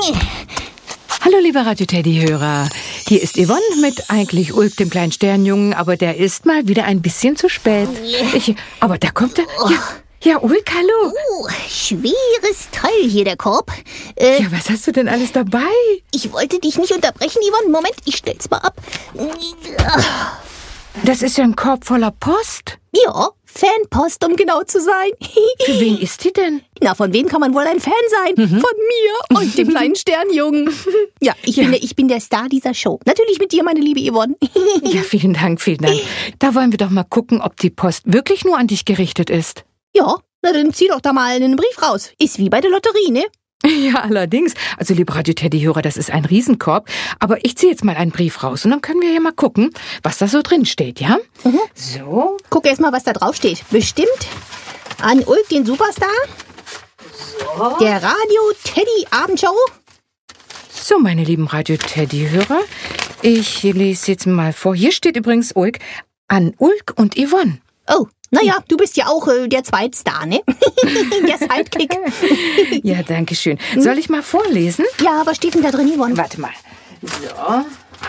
Hallo, lieber Radio-Teddy-Hörer. Hier ist Yvonne mit eigentlich Ulk, dem kleinen Sternjungen, aber der ist mal wieder ein bisschen zu spät. Aber da kommt er. Ja, Ulk, hallo. Schweres Teil hier, der Korb. Ja, was hast du denn alles dabei? Ich wollte dich nicht unterbrechen, Yvonne. Moment, ich stell's mal ab. Das ist ja ein Korb voller Post. Ja, Fanpost, um genau zu sein. Für wen ist die denn? Na, von wem kann man wohl ein Fan sein? Von mir und dem kleinen Sternjungen. Ja, ich bin der Star dieser Show. Natürlich mit dir, meine liebe Yvonne. Ja, vielen Dank, vielen Dank. Da wollen wir doch mal gucken, ob die Post wirklich nur an dich gerichtet ist. Ja, na dann zieh doch da mal einen Brief raus. Ist wie bei der Lotterie, ne? Ja, allerdings. Also, liebe Radio-Teddy-Hörer, das ist ein Riesenkorb. Aber ich ziehe jetzt mal einen Brief raus und dann können wir ja mal gucken, was da so drin steht, ja? So. Guck erst mal, was da drauf steht. Bestimmt an Ulk, den Superstar. So. Der Radio-Teddy-Abendshow. So, meine lieben Radio-Teddy-Hörer, ich lese jetzt mal vor. Hier steht übrigens Ulk, an Ulk und Yvonne. Oh, naja, du bist ja auch der Zweitstar, ne? Der Sidekick. Ja, danke schön. Soll ich mal vorlesen? Ja, was steht denn da drin, Yvonne? Warte mal. So.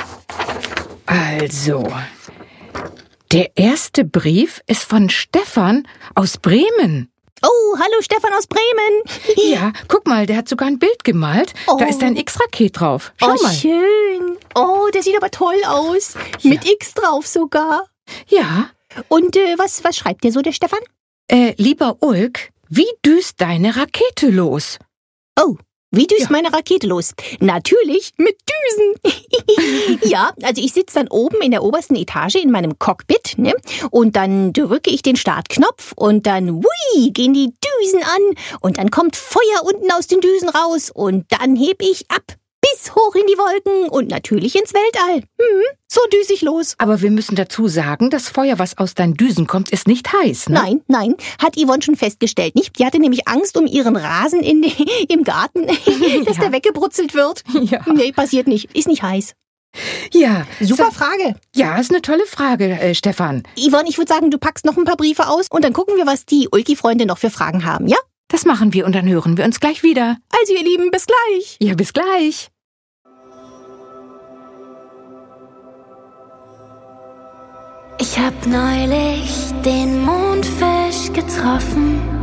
Also, der erste Brief ist von Stefan aus Bremen. Oh, hallo Stefan aus Bremen. Ja, guck mal, der hat sogar ein Bild gemalt. Da ist ein X-Raket drauf. Schau mal. Schön. Oh, der sieht aber toll aus. Ja. Mit X drauf sogar. Ja. Und was schreibt dir so der Stefan? Lieber Ulk, wie düst deine Rakete los? Oh, wie düst meine Rakete los? Natürlich mit Düsen. Ja, also ich sitze dann oben in der obersten Etage in meinem Cockpit, ne? Und dann drücke ich den Startknopf und dann, gehen die Düsen an. Und dann kommt Feuer unten aus den Düsen raus und dann heb ich ab. Bis hoch in die Wolken und natürlich ins Weltall. So düse ich los. Aber wir müssen dazu sagen, das Feuer, was aus deinen Düsen kommt, ist nicht heiß, ne? Nein, hat Yvonne schon festgestellt, nicht? Die hatte nämlich Angst um ihren Rasen im Garten, dass der weggebrutzelt wird. Ja. Nee, passiert nicht. Ist nicht heiß. Ja. Super Frage. Ja, ist eine tolle Frage, Stefan. Yvonne, ich würde sagen, du packst noch ein paar Briefe aus und dann gucken wir, was die Ulki-Freunde noch für Fragen haben, ja? Das machen wir und dann hören wir uns gleich wieder. Also, ihr Lieben, bis gleich. Ja, bis gleich. Ich hab neulich den Mondfisch getroffen.